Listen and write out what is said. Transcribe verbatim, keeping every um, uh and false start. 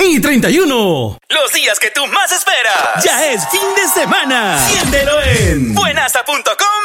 Mi treinta y uno. Los días que tú más esperas. Ya es fin de semana. Siéntelo en buenasta punto com.